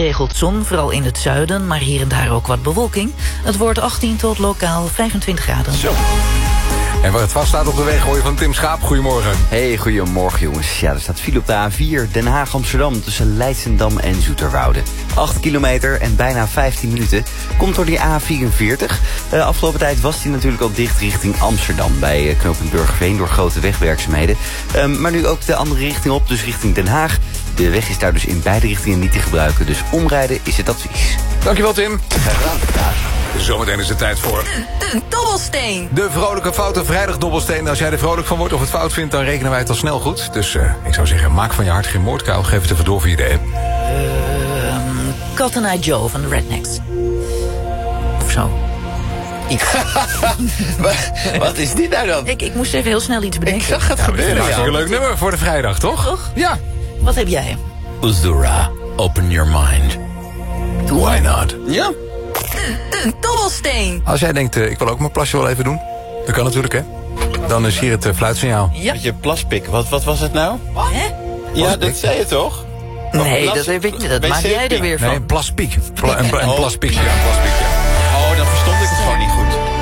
geregeld zon, vooral in het zuiden, maar hier en daar ook wat bewolking. Het wordt 18 tot lokaal 25 graden. Zo. En waar het vast staat op de weg hoor je van Tim Schaap. Goedemorgen. Hey, goedemorgen jongens. Ja, er staat file op de A4 Den Haag-Amsterdam tussen Leidschendam en Zoeterwoude. 8 kilometer en bijna 15 minuten. Komt door die A44. Afgelopen tijd was die natuurlijk al dicht richting Amsterdam bij knooppunt Burgerveen door grote wegwerkzaamheden. Maar nu ook de andere richting op, dus richting Den Haag. De weg is daar dus in beide richtingen niet te gebruiken, dus omrijden is het advies. Dankjewel Tim. Zometeen is het tijd voor... De dobbelsteen. De vrolijke foute vrijdag dobbelsteen. Als jij er vrolijk van wordt of het fout vindt, dan rekenen wij het al snel goed. Dus ik zou zeggen, maak van je hart geen moordkuil. Geef het even door via de app. Cotton Eye Joe van de Rednecks. Of zo. Wat is dit nou dan? Ik moest even heel snel iets bedenken. Ik zag het gebeuren. Dat is een leuk nummer voor de vrijdag, toch? Toch? Ja. Wat heb jij? Uzura, open your mind. Why not? Ja. De dobbelsteen. Als jij denkt, ik wil ook mijn plasje wel even doen. Dat kan natuurlijk, hè? Dan is hier het fluitsignaal. Ja. Met je plaspik. Wat was het nou? Hè? Ja, dat zei je toch? Nee, dat weet ik niet. Dat maak jij er weer van. Nee, een plaspiek. Een plaspiek, ja, een plaspiek, ja. Oh, dan verstond ik het gewoon niet goed.